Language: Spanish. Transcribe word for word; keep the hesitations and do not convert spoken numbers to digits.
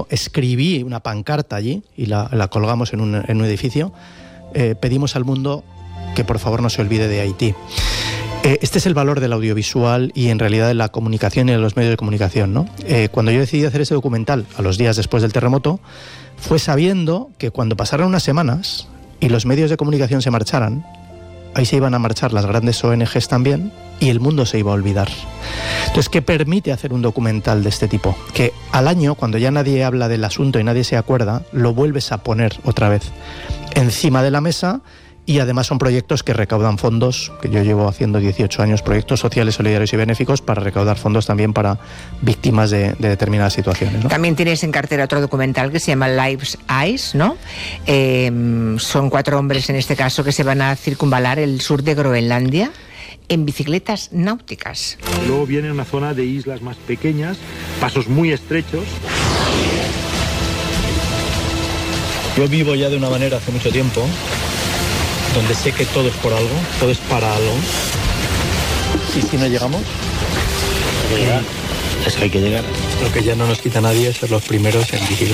escribí una pancarta allí y la, la colgamos en un, en un edificio. Eh, pedimos al mundo que por favor no se olvide de Haití. Eh, este es el valor del audiovisual y en realidad de la comunicación y de los medios de comunicación, ¿no? Eh, cuando yo decidí hacer ese documental a los días después del terremoto, fue sabiendo que cuando pasaran unas semanas y los medios de comunicación se marcharan, ahí se iban a marchar las grandes O N Ges también y el mundo se iba a olvidar. Entonces, ¿qué permite hacer un documental de este tipo? Que al año, cuando ya nadie habla del asunto y nadie se acuerda, lo vuelves a poner otra vez encima de la mesa. Y además son proyectos que recaudan fondos, que yo llevo haciendo dieciocho años, proyectos sociales, solidarios y benéficos para recaudar fondos también para víctimas de, de determinadas situaciones, ¿no? También tienes en cartera otro documental que se llama Life's Eyes, ¿no? Eh, son cuatro hombres en este caso que se van a circunvalar el sur de Groenlandia en bicicletas náuticas. Luego viene una zona de islas más pequeñas, pasos muy estrechos. Yo vivo ya de una manera hace mucho tiempo, donde sé que todo es por algo, todo es para algo. ¿Y si no llegamos? Llegar. Es que hay que llegar. Lo que ya no nos quita nadie es ser los primeros en vigilar.